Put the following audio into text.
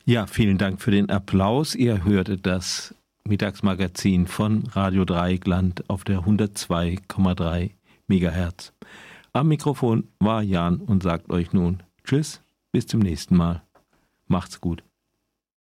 Ja, vielen Dank für den Applaus. Ihr hörtet das Mittagsmagazin von Radio Dreieckland auf der 102,3 Megahertz. Am Mikrofon war Jan und sagt euch nun Tschüss, bis zum nächsten Mal. Macht's gut.